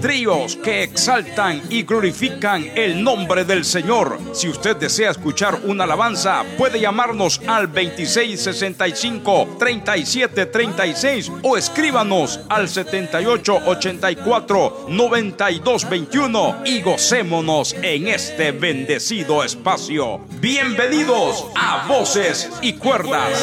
tríos que exaltan y glorifican el nombre del Señor. Si usted desea escuchar una alabanza, puede llamarnos al 2665-3736 o escríbanos al 7884-9221 y gocémonos en este bendecido espacio. Bienvenidos a Voces y Cuerdas.